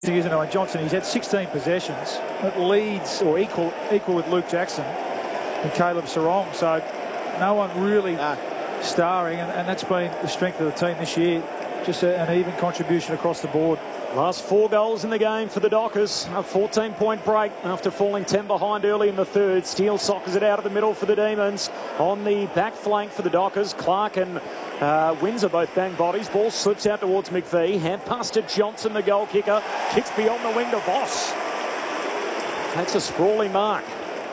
Isn't it? Johnson, he's had 16 possessions. It leads or equal with Luke Jackson and Caleb Sarong. So no one really starring, and that's been the strength of the team this year. Just an even contribution across the board. Last 4 goals in the game for the Dockers. A 14-point break after falling 10 behind early in the third. Steele soccers it out of the middle for the Demons. On the back flank for the Dockers, Clark and Windsor both bang bodies. Ball slips out towards McVie. Hand pass to Johnson, the goal kicker. Kicks beyond the wing to Voss. Takes a sprawling mark.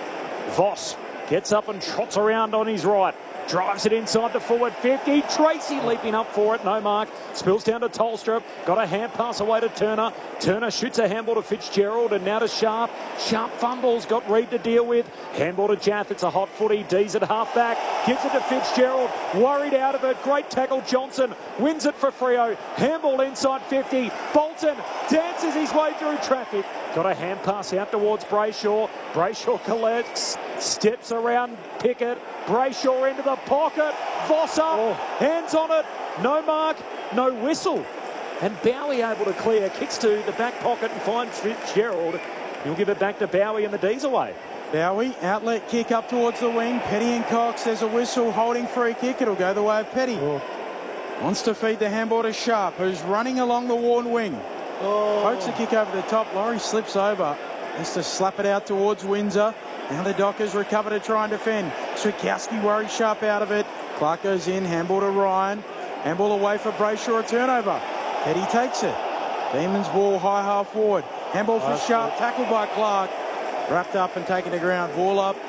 Voss gets up and trots around on his right. Drives it inside the forward 50. Tracy leaping up for it. No mark. Spills down to Tolstrup. Got a hand pass away to Turner. Turner shoots a handball to Fitzgerald and now to Sharp. Sharp fumbles. Got Reid to deal with. Handball to Jaff. It's a hot footy. D's at half back. Gives it to Fitzgerald. Worried out of it. Great tackle. Johnson wins it for Freo. Handball inside 50. Bolton dances his way through traffic. Got a hand pass out towards Brayshaw. Brayshaw collects. Steps around Pickett. Brayshaw into the pocket. Voss up. Hands on it. No mark. No whistle. And Bowie able to clear. Kicks to the back pocket and finds Fitzgerald. He'll give it back to Bowie and the D's away. Bowie, outlet kick up towards the wing. Petty and Cox. There's a whistle holding free kick. It'll go the way of Petty. Wants to feed the handball to Sharp, who's running along the worn wing. Pokes the kick over the top. Laurie slips over. Has to slap it out towards Windsor. Now the Dockers recover to try and defend. Switkowski worries Sharp out of it. Clark goes in. Handball to Ryan. Handball away for Brayshaw. A turnover. Petty takes it. Demons ball high half forward. Handball for Sharp. Tackled by Clark. Wrapped up and taken to ground. Ball up.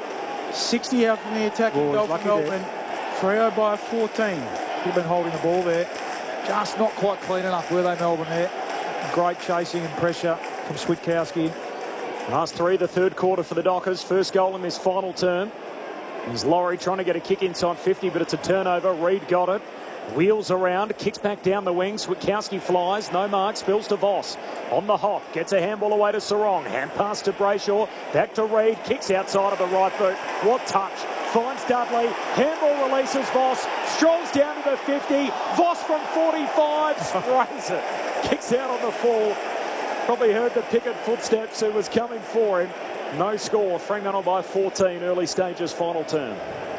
60 out from the attacking goal for Melbourne. Freo by 14. He's been holding the ball there. Just not quite clean enough, were they, Melbourne there? Great chasing and pressure from Switkowski. Last 3 of the third quarter for the Dockers. First goal in this final term. There's Laurie trying to get a kick inside 50, but it's a turnover. Reid got it. Wheels around, kicks back down the wing. Switkowski flies, no mark, spills to Voss. On the hop, gets a handball away to Sarong. Hand pass to Brayshaw, back to Reid, kicks outside of the right boot. What touch? Finds Dudley, handball releases Voss, strolls down to the 50. Voss from 45, sprays it. Kicks out on the full. Probably heard the Pickett footsteps who was coming for him. No score, Fremantle by 14, early stages, final term.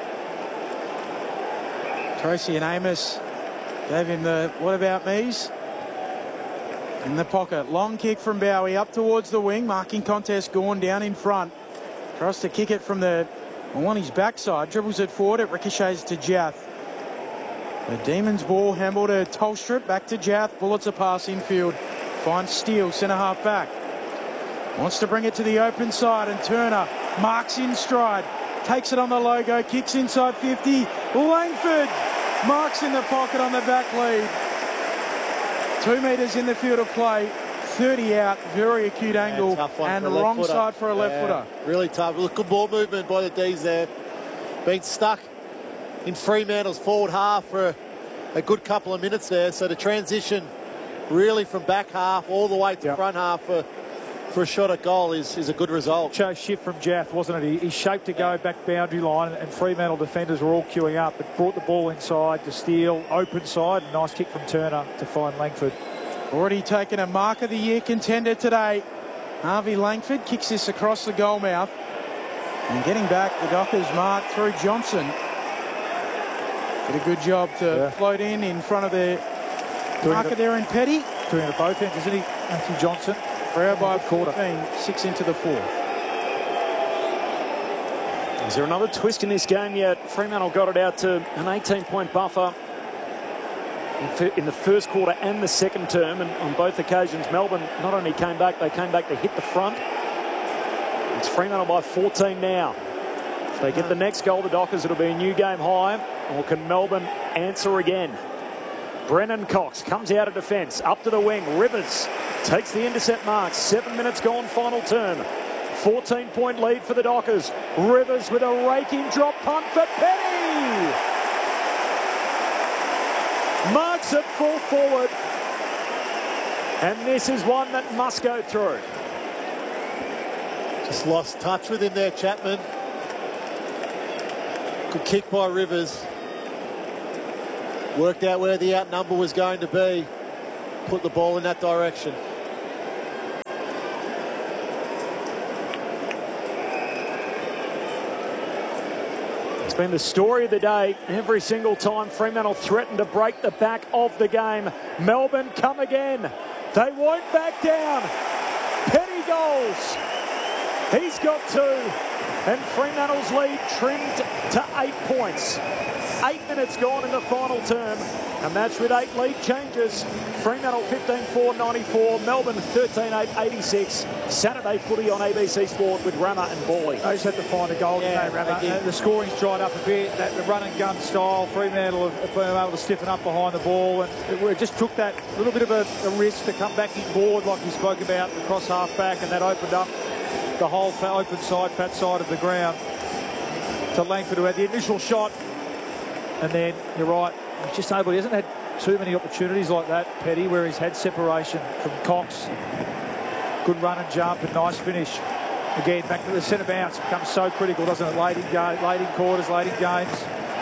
Tracy and Amos gave him the what about me's in the pocket. Long kick from Bowie up towards the wing. Marking contest Gawn down in front. Tries to kick it from on his backside. Dribbles it forward. It ricochets to Jaff. The Demons ball. Handball to Tolstrup. Back to Jaff. Bullets a pass infield. Finds Steele. Centre half back. Wants to bring it to the open side. And Turner marks in stride. Takes it on the logo. Kicks inside 50. Langford marks in the pocket on the back lead. 2 metres in the field of play. 30 out. Very acute angle. And the wrong side for a left footer. Really tough. Look, good ball movement by the D's there. Been stuck in Fremantle's forward half for a good couple of minutes there. So the transition really from back half all the way to front half for a shot at goal is a good result. Show shift from Jaff, wasn't it? He shaped to go back boundary line, and Fremantle defenders were all queuing up. It brought the ball inside to Steele, open side. Nice kick from Turner to find Langford. Already taken a Mark of the Year contender today. Harvey Langford kicks this across the goal mouth. And getting back, the Dockers mark through Johnson. Did a good job to float in front of the marker there in Petty. Doing it at both ends, isn't he? Matthew Johnson. Freo by 14, 6 into the 4th. Is there another twist in this game yet? Fremantle got it out to an 18-point buffer in the first quarter and the second term, and on both occasions Melbourne not only came back, they came back to hit the front. It's Fremantle by 14 now. If they get the next goal, the Dockers, it'll be a new game high, or can Melbourne answer again? Brennan Cox comes out of defence, up to the wing. Rivers takes the intercept mark. 7 minutes gone, final term. 14-point lead for the Dockers. Rivers with a raking drop punt for Petty. Marks it full forward. And this is one that must go through. Just lost touch with him there, Chapman. Good kick by Rivers. Worked out where the outnumber was going to be. Put the ball in that direction. Been the story of the day. Every single time Fremantle threatened to break the back of the game. Melbourne come again. They won't back down. Petty goals. He's got 2. And Fremantle's lead trimmed to 8 points. 8 minutes gone in the final term. A match with 8 lead changes. Fremantle 15-4-94. Melbourne 13-8-86. Saturday footy on ABC Sport with Rama and Bawley. They just had to find a goal today, Rama. The scoring's dried up a bit. The run and gun style, Fremantle have been able to stiffen up behind the ball, and it just took that little bit of a risk to come back inboard, like we spoke about, across half back, and that opened up the whole open side, fat side of the ground to Langford, who had the initial shot. And then, you're right, he's just able, he hasn't had too many opportunities like that, Petty, where he's had separation from Cox. Good run and jump and nice finish. Again, back to the centre bounce. Becomes so critical, doesn't it? Late in quarters, late in games.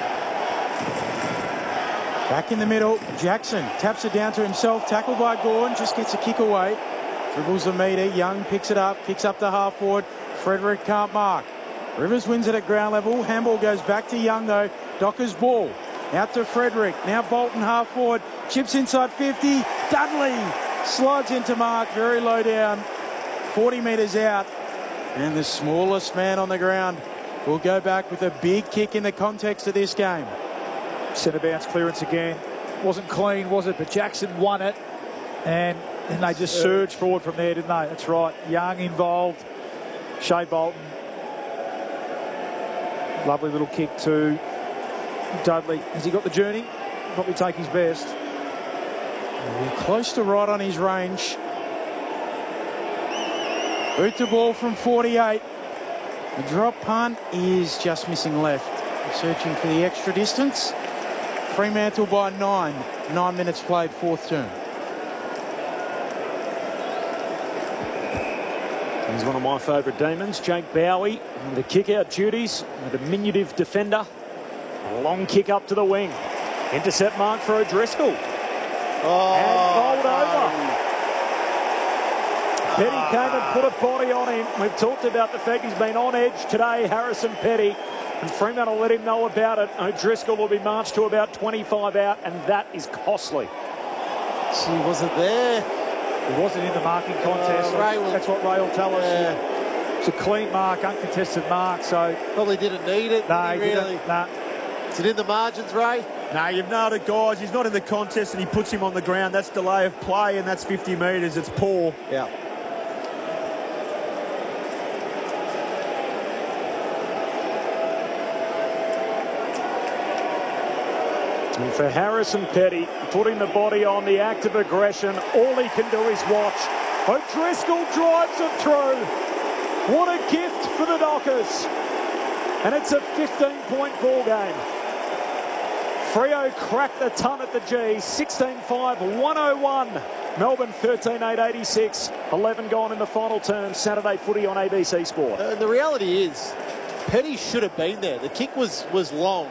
Back in the middle, Jackson taps it down to himself. Tackled by Gawn, just gets a kick away. Dribbles the metre. Young picks it up, kicks up to half forward. Frederick can't mark. Rivers wins it at ground level. Handball goes back to Young, though. Docker's ball. Out to Frederick. Now Bolton half forward. Chips inside 50. Dudley slides into mark. Very low down. 40 metres out. And the smallest man on the ground will go back with a big kick in the context of this game. Centre bounce clearance again. Wasn't clean, was it? But Jackson won it. And then they just surged forward from there, didn't they? That's right. Young involved. Shea Bolton. Lovely little kick to Dudley. Has he got the journey? Probably take his best. Close to right on his range. Boot the ball from 48. The drop punt is just missing left. Searching for the extra distance. Fremantle by 9. 9 minutes played, fourth term. He's one of my favourite demons, Jake Bowie, and the kick-out duties, a diminutive defender. A long kick up to the wing. Intercept mark for O'Driscoll. And bowled over. Petty came and put a body on him. We've talked about the fact he's been on edge today, Harrison Petty, and Fremantle let him know about it. O'Driscoll will be marched to about 25 out, and that is costly. She wasn't there. He wasn't in the marking contest. That's what Ray will tell us. Yeah. It's a clean mark, uncontested mark, so... Probably didn't need it. No, he really. didn't. Nah. Is it in the margins, Ray? No, you've nailed it, guys. He's not in the contest and he puts him on the ground. That's delay of play and that's 50 metres. It's poor. Yeah. And for Harrison Petty, putting the body on, the act of aggression, all he can do is watch. O'Driscoll drives it through. What a gift for the Dockers. And it's a 15-point ball game. Freo cracked the ton at the G, 16-5-101. Melbourne 13-8-86. 11 gone in the final term. Saturday footy on ABC Sport. And the reality is, Petty should have been there. The kick was long.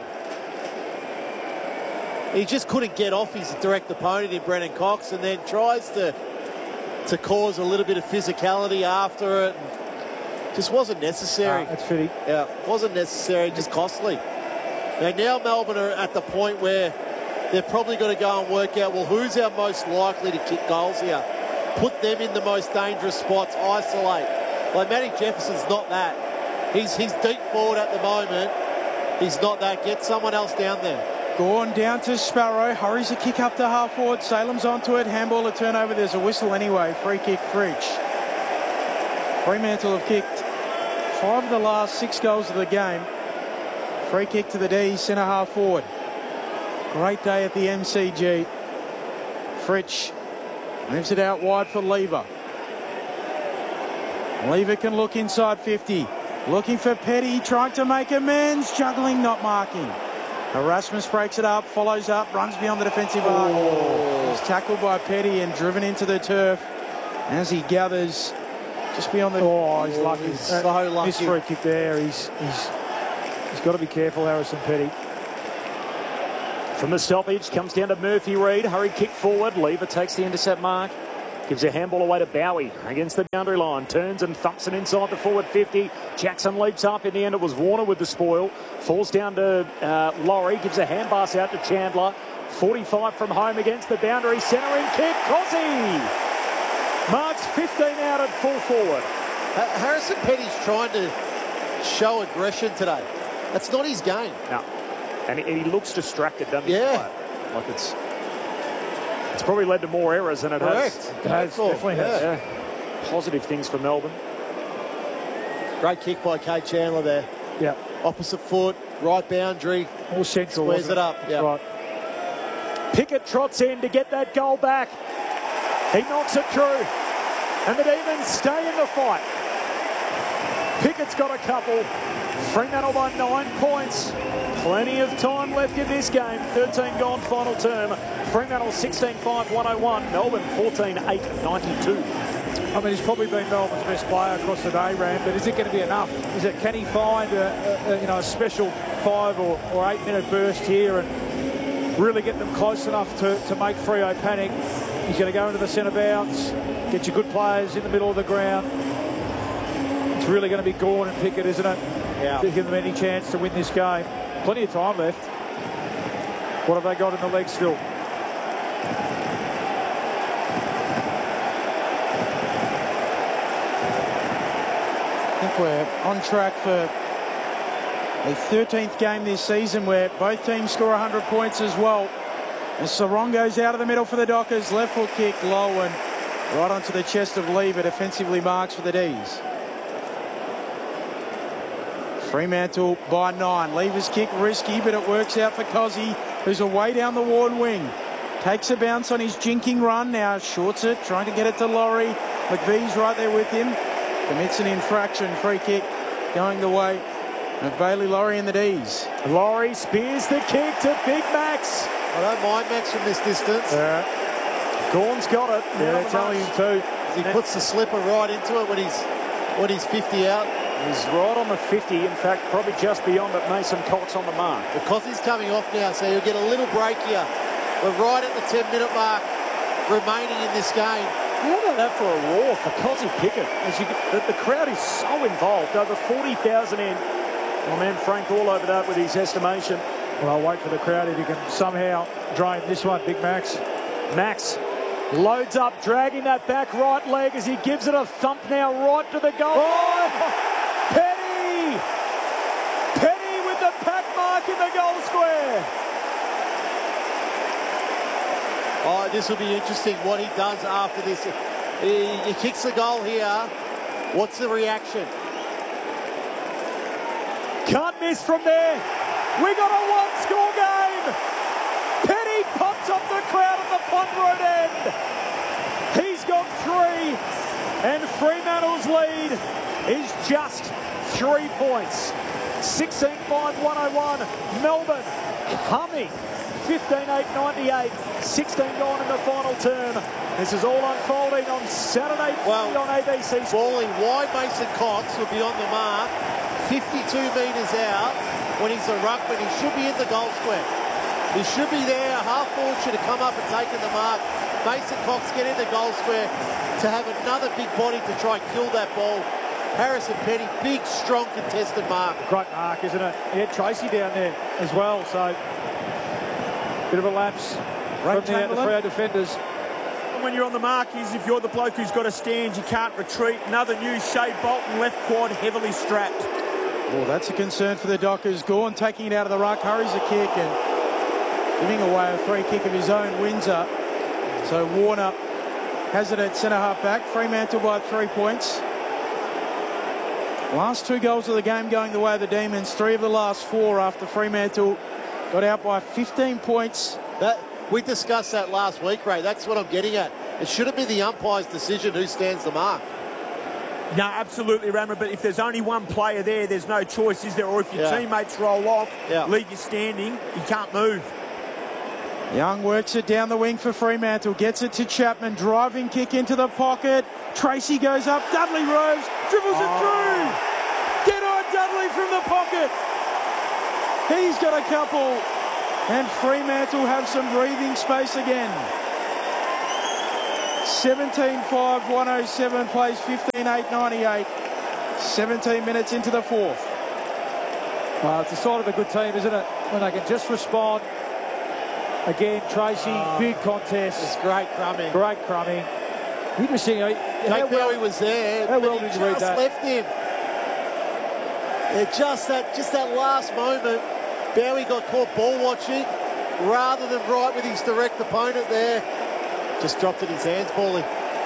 He just couldn't get off his direct opponent in Brennan Cox, and then tries to cause a little bit of physicality after it. Just wasn't necessary. That's fitting. Yeah, wasn't necessary, just costly. Now Melbourne are at the point where they're probably going to go and work out, well, who's our most likely to kick goals here? Put them in the most dangerous spots, isolate. Like, Matty Jefferson's not that. He's deep forward at the moment. He's not that. Get someone else down there. Gawn down to Sparrow, hurries a kick up to half forward. Salem's onto it, handball a turnover. There's a whistle anyway. Free kick, Fridge. Fremantle have kicked 5 of the last 6 goals of the game. Free kick to the D, centre half forward. Great day at the MCG. Fritsch moves it out wide for Lever. Lever can look inside 50. Looking for Petty, trying to make amends. Juggling, not marking. Erasmus breaks it up, follows up, runs beyond the defensive arc. He's tackled by Petty and driven into the turf as he gathers just beyond the... He's lucky. He's so lucky. Missed free kick there. He's got to be careful, Harrison Petty. From the stoppage, comes down to Murphy Reid. Hurry kick forward. Lever takes the intercept mark. Gives a handball away to Bowie against the boundary line. Turns and thumps it inside the forward 50. Jackson leaps up. In the end, it was Warner with the spoil. Falls down to Laurie. Gives a hand pass out to Chandler. 45 from home against the boundary. Centering kick. Cozzy marks 15 out at full forward. Harrison Petty's trying to show aggression today. That's not his game. No. And he looks distracted, doesn't he? Yeah. Like it's probably led to more errors than it has. It has, definitely has. Yeah. Positive things for Melbourne. Great kick by Kate Chandler there. Yeah. Opposite foot, right boundary. More central. Squares it up. Yeah. Right. Pickett trots in to get that goal back. He knocks it through. And the Demons stay in the fight. Pickett's got a couple. Fremantle by 9 points. Plenty of time left in this game. 13 gone final term. Fremantle 16-5, 101. Melbourne 14-8, 92. I mean, he's probably been Melbourne's best player across the day, Ram, but is it going to be enough? Can he find a special 5 or 8 minute burst here and really get them close enough to make Freo panic? He's going to go into the centre bounce, get your good players in the middle of the ground. It's really going to be Gawn and Pickett, isn't it? Yeah. To give them any chance to win this game. Plenty of time left. What have they got in the leg still? I think we're on track for a 13th game this season where both teams score 100 points as well. As Sarong goes out of the middle for the Dockers. Left foot kick low and right onto the chest of Lever. Defensively marks for the D's. Fremantle by 9. Lever's kick risky, but it works out for Cozzy, who's away down the Ward wing. Takes a bounce on his jinking run. Now shorts it, trying to get it to Laurie. McVee's right there with him. Commits an infraction. Free kick going the way of Bailey Laurie and the D's. Laurie spears the kick to Big Max. I don't mind Max from this distance. Gawn's got it. Yeah, telling him too. He puts the slipper right into it when he's 50 out. He's right on the 50. In fact, probably just beyond it. Mason Cox on the mark. Because he's coming off now, so he'll get a little break here. We're right at the 10-minute mark remaining in this game. How about that for a roar for Cozzy Pickett? The crowd is so involved. Over 40,000 in. My man Frank all over that with his estimation. Well, I'll wait for the crowd if he can somehow drain this one, Big Max. Max loads up, dragging that back right leg as he gives it a thump now right to the goal. Oh! Penny! Penny with the pack mark in the goal square. Oh, this will be interesting what he does after this. He kicks the goal here. What's the reaction? Can't miss from there. We got a one-score game. Penny pops up the crowd at the Pond Road end. He's got 3, and Fremantle's lead is just 3 points. 16-5, 101. Melbourne coming. 15-8, 98. 16 gone in the final term. This is all unfolding on Saturday on ABC. Balling wide, Mason Cox will be on the mark. 52 metres out. When he's a ruckman, he should be in the goal square. He should be there. Half forward should have come up and taken the mark. Mason Cox get in the goal square to have another big body to try and kill that ball. Harrison Petty, big, strong, contested mark. Great mark, isn't it? He had Tracy down there as well, so bit of a lapse from the Freo defenders. And when you're on the mark is if you're the bloke who's got to stand, you can't retreat. Another new Shea Bolton, left quad, heavily strapped. Well, that's a concern for the Dockers. Gawn taking it out of the ruck, hurries the kick and giving away a free kick of his own, Windsor. So Warner has it at centre-half back. Fremantle by 3 points. Last 2 goals of the game going the way of the Demons. 3 of the last 4 after Fremantle got out by 15 points. We discussed that last week, Ray. That's what I'm getting at. It shouldn't be the umpire's decision who stands the mark. No, absolutely, Rammer, but if there's only one player there, there's no choice, is there? Or if your teammates roll off, leave you standing, you can't move. Young works it down the wing for Fremantle, gets it to Chapman, driving kick into the pocket. Tracy goes up, Dudley Rose dribbles it through. Get on Dudley from the pocket. He's got a couple, and Fremantle have some breathing space again. 17-5, 107 plays 15-8, 98. 17 minutes into the fourth. It's a sign of a good team, isn't it? When they can just respond. Again, Tracy, big contest. It's great crumbing. Great crumbing. Interesting. Jake Bowie was there, how but well he did you read just that? left him. Yeah, just that last moment, Bowie got caught ball watching rather than right with his direct opponent there. Just dropped it in his hands, Paulie.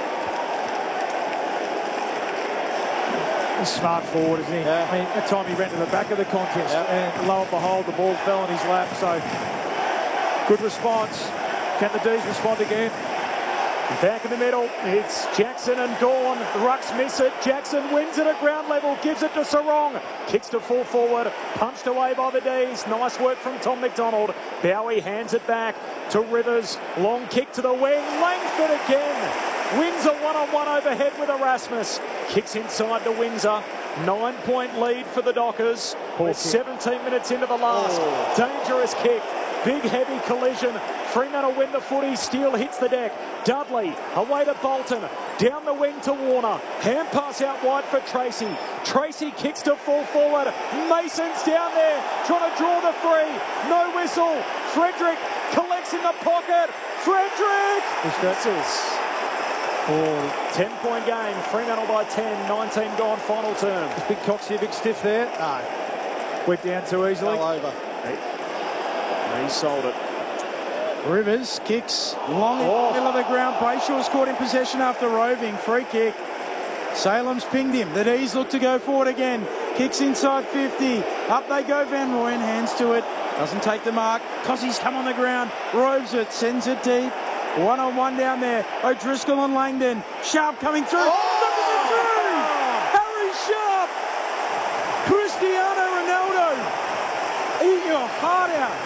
He's smart forward, isn't he? Yeah. I mean, that time he ran to the back of the contest, and lo and behold, the ball fell in his lap. So, good response. Can the D's respond again? Back in the middle, it's Jackson and Gawn. The Rucks miss it. Jackson wins it at ground level, gives it to Sarong. Kicks to full forward, punched away by the D's. Nice work from Tom McDonald. Bowie hands it back to Rivers. Long kick to the wing, Langford again. Wins a one-on-one overhead with Erasmus. Kicks inside to Windsor. 9-point lead for the Dockers. With 17 minutes into the last. Dangerous kick. Big heavy collision. Fremantle win the footy. Steele hits the deck. Dudley away to Bolton. Down the wing to Warner. Hand pass out wide for Tracy. Tracy kicks to full forward. Mason's down there trying to draw the free. No whistle. Frederick collects in the pocket. Frederick! Misses. 10-point game. Fremantle by 10. 19 gone final term. Big Coxie, big stiff there. No. Went down too easily. All over. He sold it. Rivers kicks long in the middle of the ground. Brayshaw's caught in possession after roving. Free kick. Salem's pinged him. The D's look to go forward again. Kicks inside 50. Up they go. Van Rooyen hands to it. Doesn't take the mark. Cossie's come on the ground. Roves it. Sends it deep. One-on-one down there. O'Driscoll and Langdon. Sharp coming through. Suckers it through. Harry Sharp. Cristiano Ronaldo. Eat your heart out.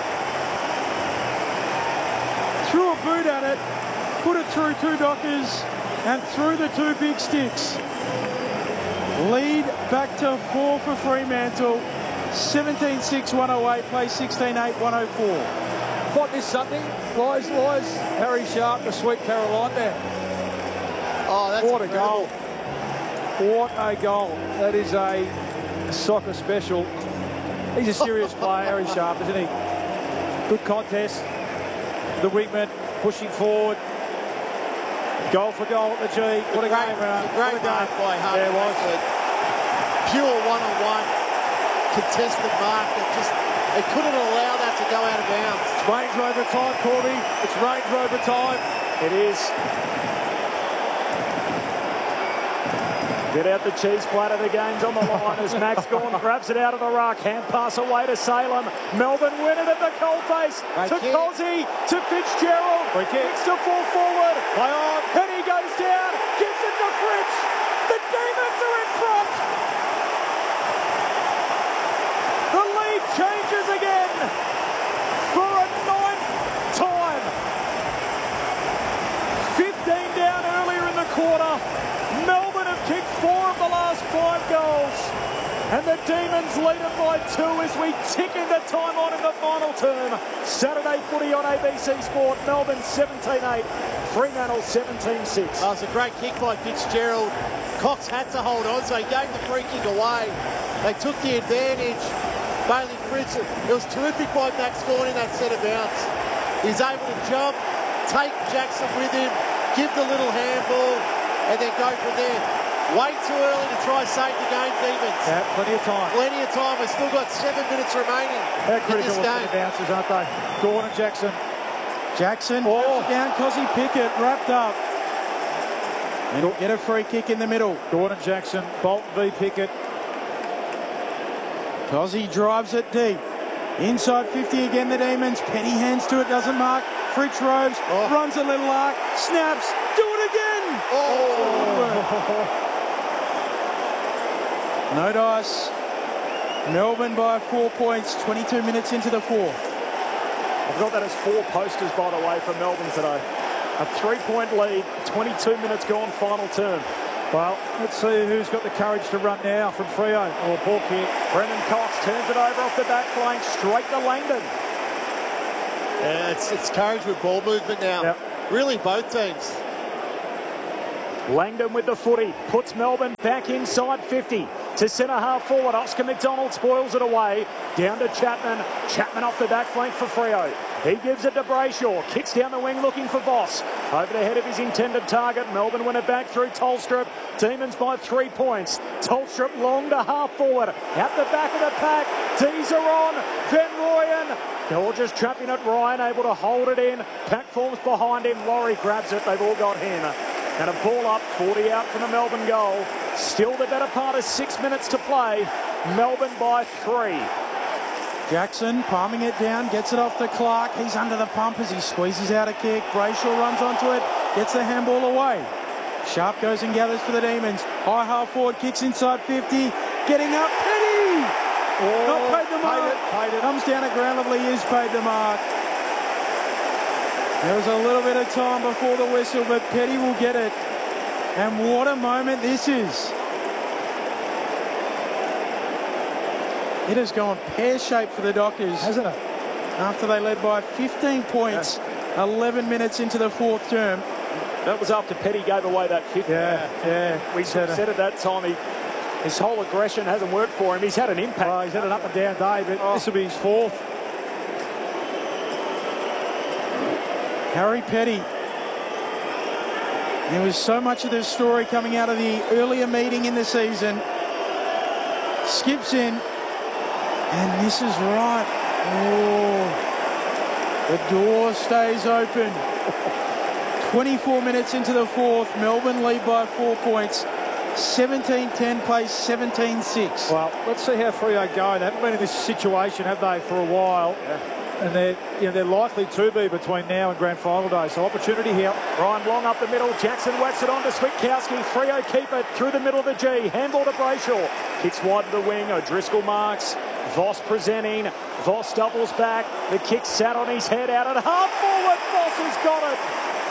Threw a boot at it, put it through two Dockers and through the two big sticks. Lead back to 4 for Fremantle. 17-6, 108, play 16-8, 104. What this Sunday? Why is Harry Sharp the sweet Caroline there? Oh, that's What a incredible. goal. What a goal. That is a soccer special. He's a serious player, Harry Sharp, isn't he? Good contest. The wingman pushing forward. Goal for goal at the G. What a game, Renner. Great game by Harvey. Yeah, it was. Pure one-on-one contested mark that just, they couldn't allow that to go out of bounds. It's Range Rover time, Corby. It's Range Rover time. It is. Get out the cheese platter. The game's on the line as Max Gawn grabs it out of the ruck. Hand pass away to Salem. Melbourne win it at the coalface. To Cozzy, to Fitzgerald. Kicks to full forward. Play on. And he goes down. Gives it to Fritsch. The Demons are in front. The lead changes again for a 9th time. 15 down earlier in the quarter. Melbourne have kicked 4 of the last 5 goals. And the Demons lead it by 2 as we tick into time on in the final term. Saturday footy on ABC Sport. Melbourne 17-8. Fremantle 17-6. Oh, it's a great kick by Fitzgerald. Cox had to hold on, so he gave the free kick away. They took the advantage. Bailey Fritz, it was terrific by Max Gawn in that set of bounce. He's able to jump, take Jackson with him, give the little handball, and then go from there. Way too early to try save the game, Demons. Yeah, plenty of time. Plenty of time. We've still got 7 minutes remaining How in critical this was game. the bounces, aren't they? Gawn and Jackson. Jackson down, Cozzy Pickett wrapped up. And he'll get a free kick in the middle. Gordon Jackson, Bolton v Pickett. Cozzy drives it deep. Inside 50 again, the Demons. Petty hands to it, doesn't mark. Fritsch Roves runs a little arc, snaps, do it again. No dice. Melbourne by 4 points, 22 minutes into the fourth. I've got that as 4 posters, by the way, for Melbourne today. A 3-point lead, 22 minutes gone, final term. Well, let's see who's got the courage to run now from Freo. Or ball kick. Brendan Cox turns it over off the back flank, straight to Langdon. Yeah, it's courage with ball movement now. Yep. Really, both teams. Langdon with the footy, puts Melbourne back inside 50 to centre half forward. Oscar McDonald spoils it away, down to Chapman. Chapman off the back flank for Freo. He gives it to Brayshaw, kicks down the wing looking for Voss. Over the head of his intended target, Melbourne win it back through Tolstrup. Demons by 3 points. Tolstrup long to half forward, out the back of the pack. D's are on, Van Rooyen. Gorgeous trapping at Ryan, able to hold it in. Pack forms behind him, Laurie grabs it, they've all got him. And a ball up, 40 out from the Melbourne goal. Still the better part of 6 minutes to play. Melbourne by 3. Jackson palming it down, gets it off to Clark. He's under the pump as he squeezes out a kick. Brayshaw runs onto it, gets the handball away. Sharp goes and gathers for the Demons. High half forward, kicks inside 50. Getting up, Petty! Not paid the mark. Paid it. Comes down at ground level, he is paid the mark. There was a little bit of time before the whistle, but Petty will get it. And what a moment this is. It has gone pear-shaped for the Dockers. Hasn't it? After they led by 15 points, 11 minutes into the fourth term. That was after Petty gave away that fifth. Yeah. We said at that time his whole aggression hasn't worked for him. He's had an impact. Well, he's had an up and down day, but this will be his fourth. Harry Petty. There was so much of this story coming out of the earlier meeting in the season. Skips in, and this is right. Oh, the door stays open. 24 minutes into the fourth, Melbourne lead by 4 points. 17-10 plays 17-6. Well, let's see how Freo go. They haven't been in this situation, have they, for a while? Yeah. And they're likely to be between now and grand final day. So opportunity here. Ryan Long up the middle. Jackson whacks it on to Switkowski. Freo keep it through the middle of the G. Handball to Brayshaw. Kicks wide to the wing. O'Driscoll marks. Voss presenting. Voss doubles back. The kick sat on his head out at half forward. Voss has got it.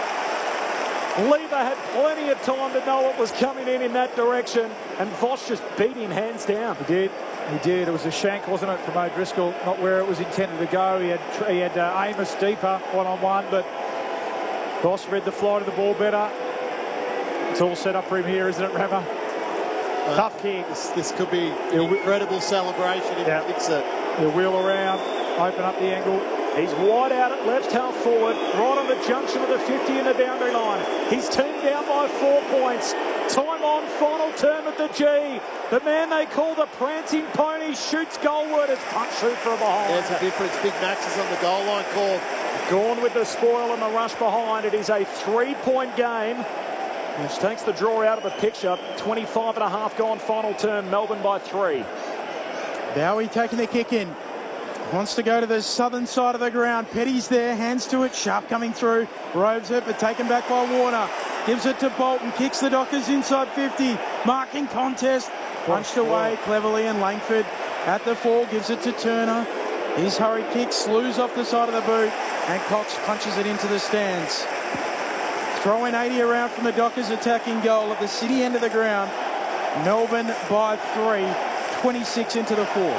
Lever had plenty of time to know it was coming in that direction. And Voss just beat him hands down. He did. It was a shank, wasn't it, from O'Driscoll? Not where it was intended to go. He had Amos deeper one-on-one, but Voss read the flight of the ball better. It's all set up for him here, isn't it, Rammer? Tough kick. This could be an incredible celebration if he kicks it. He'll wheel around, open up the angle. He's wide out at left half forward, right on the junction of the 50 and the boundary line. His team down by 4 points. Time on, final term at the G. The man they call the prancing pony shoots goalward. It's punch shoot from behind. There's a difference. Big Max is on the goal line call. Gone with the spoil and the rush behind. It is a 3-point game, which takes the draw out of the picture. 25.5 gone final term. Melbourne by 3. Bowie taking the kick in. Wants to go to the southern side of the ground. Petty's there, hands to it. Sharp coming through. Roves it, but taken back by Warner. Gives it to Bolton. Kicks the Dockers inside 50. Marking contest. Punched away cleverly, and Langford at the 4 gives it to Turner. His hurried kick slews off the side of the boot, and Cox punches it into the stands. Throwing 80 around from the Dockers attacking goal at the city end of the ground. Melbourne by 3, 26 into the fourth.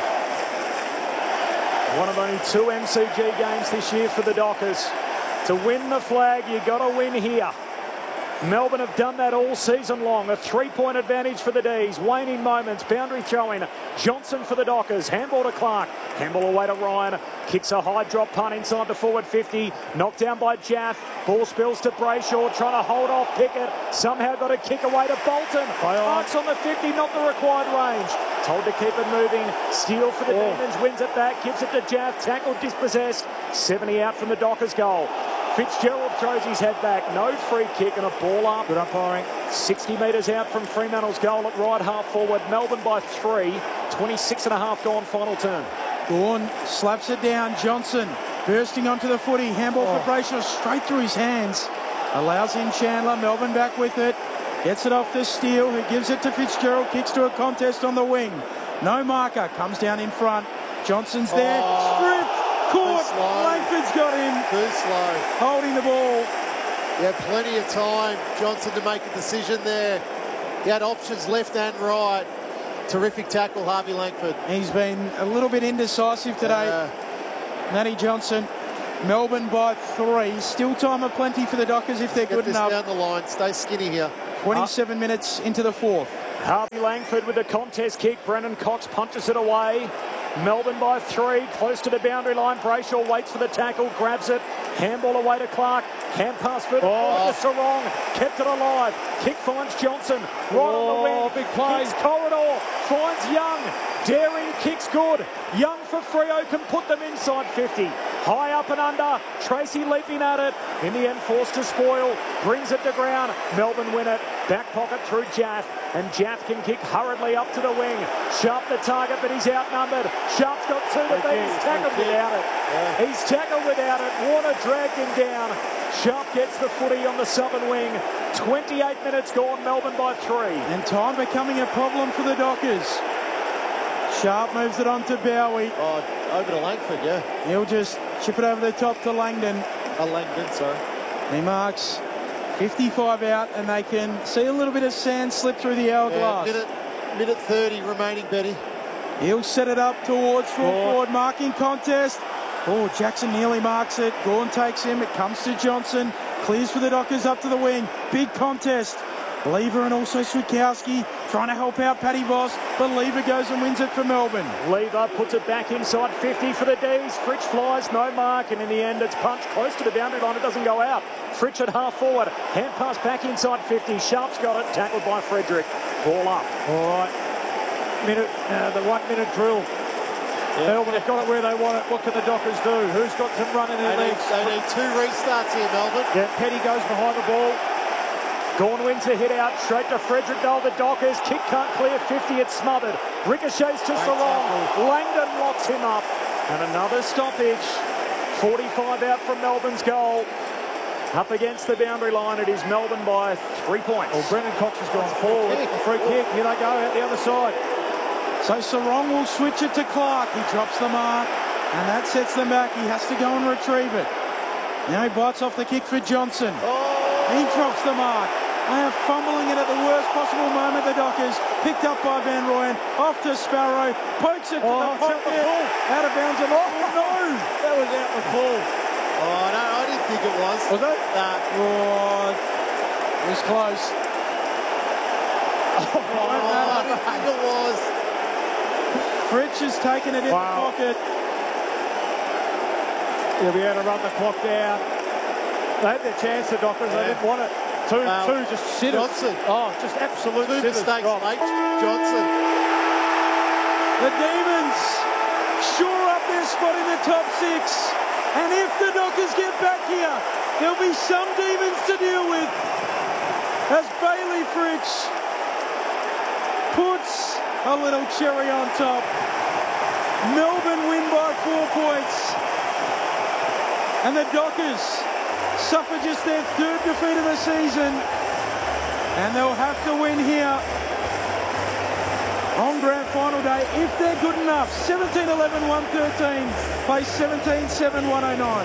One of only 2 MCG games this year for the Dockers. To win the flag, you got to win here. Melbourne have done that all season long. A 3-point advantage for the D's. Waning moments. Boundary throwing. Johnson for the Dockers. Handball to Clark. Handball away to Ryan. Kicks a high drop punt inside the forward 50. Knocked down by Jaff. Ball spills to Brayshaw. Trying to hold off Pickett. Somehow got a kick away to Bolton. Marks on the 50. Not the required range. Told to keep it moving. Steele for the Demons. Wins it back. Gives it to Jaff. Tackled, dispossessed. 70 out from the Dockers goal. Fitzgerald throws his head back. No free kick and a ball up. Good umpiring. 60 metres out from Fremantle's goal at right half forward. Melbourne by 3. 26.5 gone final term. Gawn slaps it down. Johnson bursting onto the footy. Handball for Brayshaw straight through his hands. Allows in Chandler. Melbourne back with it. Gets it off to Steele, who gives it to Fitzgerald. Kicks to a contest on the wing. No marker. Comes down in front. Johnson's there. Stripped. Caught. Langford's got him. Too slow. Holding the ball. He had plenty of time, Johnson, to make a decision there. He had options left and right. Terrific tackle, Harvey Langford. He's been a little bit indecisive today. Matty Johnson. Melbourne by 3. Still time aplenty for the Dockers if they're good enough. Down the line. Stay skinny here. 27 minutes into the fourth. Harvey Langford with the contest kick. Brendan Cox punches it away. Melbourne by 3, close to the boundary line. Brayshaw waits for the tackle, grabs it. Handball away to Clark. Hand pass for to Sarong. Kept it alive. Kick finds Johnson. Right on the wing. Big play. Kicks corridor. Finds Young. Daring kicks good. Young for Freo can put them inside 50. High up and under. Tracy leaping at it. In the end, forced to spoil. Brings it to ground. Melbourne win it. Back pocket through Jaff. And Jaff can kick hurriedly up to the wing. Sharp the target, but he's outnumbered. Sharp's got 2 to beat. He's tackled without it. Yeah. He's tackled without it. Warner dragged him down. Sharp gets the footy on the southern wing. 28 minutes gone. Melbourne by 3. And time becoming a problem for the Dockers. Sharp moves it on to Bowie. Oh, over to Langford, yeah. He'll just chip it over the top to Langdon. Langdon, sorry. He marks 55 out, and they can see a little bit of sand slip through the hourglass. Minute 30 remaining, Betty. He'll set it up towards full forward marking contest. Oh, Jackson nearly marks it. Gawn takes him. It comes to Johnson. Clears for the Dockers up to the wing. Big contest. Lever and also Switkowski trying to help out Paddy Voss, but Lever goes and wins it for Melbourne. Lever puts it back inside 50 for the D's. Fritsch flies, no mark, and in the end it's punched close to the boundary line. It doesn't go out. Fritsch at half forward. Hand pass back inside 50. Sharp's got it. Tackled by Frederick. Ball up. All right. The 1 minute drill. Yeah. Melbourne have got it where they want it. What can the Dockers do? Who's got some run in their legs? They need 2 restarts here, Melbourne. Yeah, Petty goes behind the ball. Gawn wins the hit out, straight to Frederick Doll, the Dockers. Kick can't clear 50, it's smothered. Ricochets to Sarong. Langdon locks him up. And another stoppage. 45 out from Melbourne's goal. Up against the boundary line, it is Melbourne by 3 points. Well, Brendan Cox has gone forward. A free kick. Here they go out the other side. So Sarong will switch it to Clark. He drops the mark, and that sets them back. He has to go and retrieve it. Now he bites off the kick for Johnson. He drops the mark. They are fumbling it at the worst possible moment, the Dockers. Picked up by Van Rooyen. Off to Sparrow. Pokes it from the pocket. Out of bounds. And no! That was out the full. Oh, no, I didn't think it was. Was it? Oh, it was close. I didn't think it was. Fritsch has taken it in the pocket. He'll be able to run the clock down. They had their chance, the Dockers. They didn't want it. Two just sitters. Johnson. Oh, just absolute 2 mistakes, mate. Johnson. The Demons shore up their spot in the top 6. And if the Dockers get back here, there'll be some Demons to deal with. As Bailey Fritsch puts a little cherry on top. Melbourne win by 4 points. And the Dockers suffer just their 3rd defeat of the season, and they'll have to win here on grand final day if they're good enough. 17-11-113 plays 17-7-109.